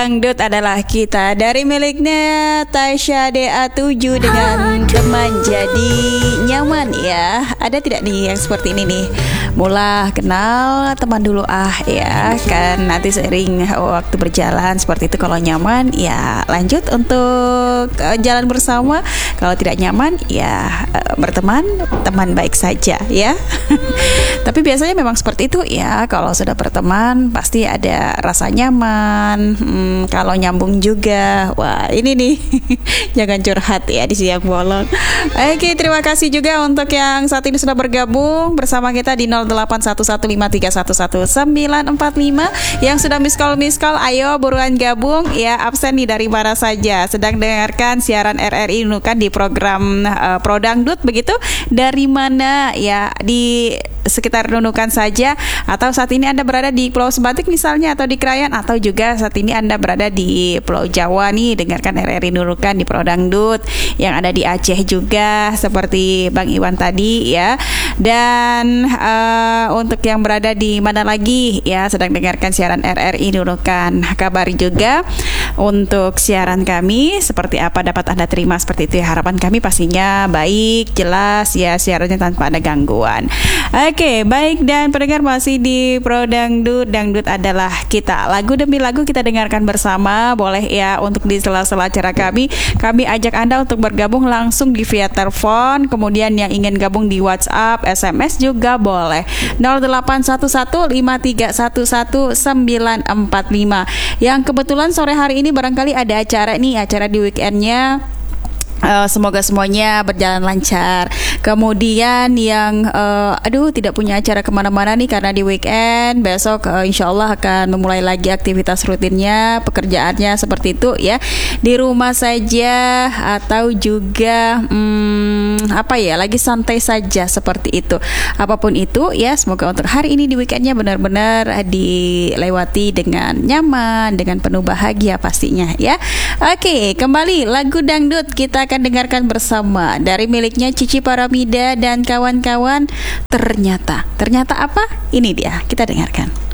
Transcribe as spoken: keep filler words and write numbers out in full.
Dangdut adalah kita dari miliknya Tasya D A tujuh dengan teman jadi nyaman ya. Ada tidak nih yang seperti ini nih? Mula kenal teman dulu ah ya kan, nanti seiring waktu berjalan seperti itu. Kalau nyaman ya lanjut untuk uh, jalan bersama. Kalau tidak nyaman ya uh, berteman, teman baik saja ya. Tapi biasanya memang seperti itu ya. Kalau sudah berteman pasti ada rasa nyaman. hmm, Kalau nyambung juga, wah ini nih jangan curhat ya di siang bolong. Oke, terima kasih juga untuk yang saat ini sudah bergabung bersama kita di nol delapan satu satu lima tiga satu satu sembilan empat lima. Yang sudah miss call miss call, ayo buruan gabung ya. Absen nih dari mana saja, sedang dengarkan siaran R R I Nunukan di program uh, Pro Dangdut begitu, dari mana ya, di sekitar Nunukan saja, atau saat ini Anda berada di Pulau Sebatik misalnya, atau di Krayan, atau juga saat ini Anda berada di Pulau Jawa nih, dengarkan R R I Nunukan di Pro Dangdut. Yang ada di Aceh juga seperti Bang Iwan tadi ya. Dan uh, untuk yang berada di mana lagi ya, sedang dengarkan siaran R R I Nunukan, kabari juga untuk siaran kami seperti apa dapat Anda terima seperti itu ya. Harapan kami pastinya baik, jelas ya, siarannya tanpa ada gangguan. Oke, baik, dan pendengar masih di Pro Dangdut. Dangdut adalah kita. Lagu demi lagu kita dengarkan bersama. Boleh ya untuk di sela-sela acara kami, kami ajak Anda untuk bergabung langsung di via telepon. Kemudian yang ingin gabung di WhatsApp, S M S juga boleh. nol delapan satu satu lima tiga satu satu sembilan empat lima. Yang kebetulan sore hari ini barangkali ada acara nih, acara di weekendnya. Uh, semoga semuanya berjalan lancar. Kemudian yang uh, aduh tidak punya acara kemana-mana nih karena di weekend, besok uh, insya Allah akan memulai lagi aktivitas rutinnya, pekerjaannya seperti itu ya, di rumah saja atau juga hmm, apa ya, lagi santai saja seperti itu. Apapun itu ya, semoga untuk hari ini di weekendnya benar-benar dilewati dengan nyaman, dengan penuh bahagia pastinya ya. Oke, kembali lagu dangdut kita akan dengarkan bersama dari miliknya Cici Paramida dan kawan-kawan. Ternyata, ternyata apa? Ini dia, kita dengarkan.